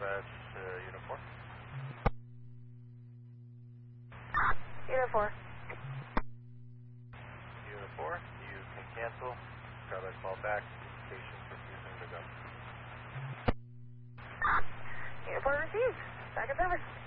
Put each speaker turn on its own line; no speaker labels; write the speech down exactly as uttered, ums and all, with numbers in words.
dispatch, uh, Unit four.
Unit four.
Unit four, you can cancel. Try that call back. Station refusing to go.
Unit four received. Back in service.